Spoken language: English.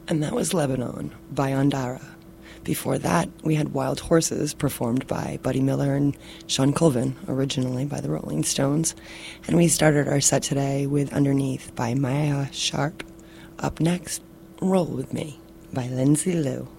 And that was Lebanon by Andara. Before that, we had Wild Horses, performed by Buddy Miller and Sean Colvin, originally by the Rolling Stones. And we started our set today with Underneath by Maya Sharp. Up next, Roll With Me by Lindsay Lou.